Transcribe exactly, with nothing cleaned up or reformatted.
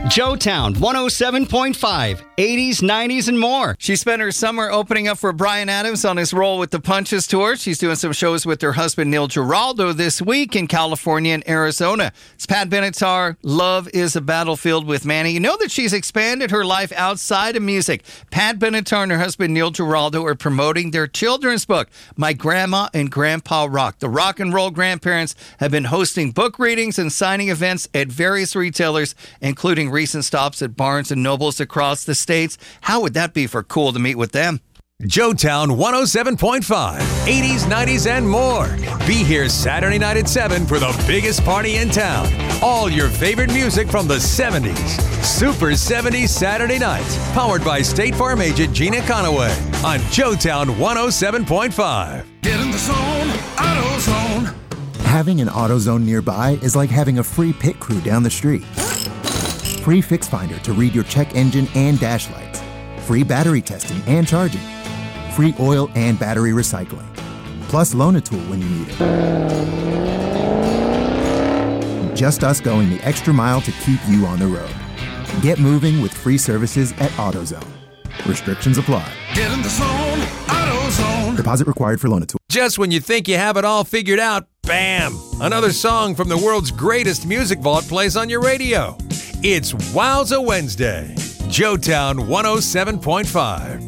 Joetown one oh seven point five, eighties, nineties, and more. She spent her summer opening up for Bryan Adams on his Roll with the Punches tour. She's doing some shows with her husband, Neil Giraldo, this week in California and Arizona. It's Pat Benatar, Love is a Battlefield with Manny. You know that she's expanded her life outside of music. Pat Benatar and her husband, Neil Giraldo, are promoting their children's book, My Grandma and Grandpa Rock. The rock and roll grandparents have been hosting book readings and signing events at various retailers, including recent stops at Barnes and Nobles across the states. How would that be for cool to meet with them? Joetown one oh seven point five, eighties, nineties, and more. Be here Saturday night at seven for the biggest party in town. All your favorite music from the seventies. Super seventies Saturday nights. Powered by State Farm agent Gina Conaway on Joetown one oh seven point five. Get in the zone, AutoZone. Having an AutoZone nearby is like having a free pit crew down the street. Free Fix Finder to read your check engine and dash lights. Free battery testing and charging. Free oil and battery recycling. Plus Loan-A-Tool when you need it. Just us going the extra mile to keep you on the road. Get moving with free services at AutoZone. Restrictions apply. Get in the zone, AutoZone. Deposit required for Loan-A-Tool. Just when you think you have it all figured out, bam! Another song from the world's greatest music vault plays on your radio. It's Wowza Wednesday. Joetown one oh seven point five.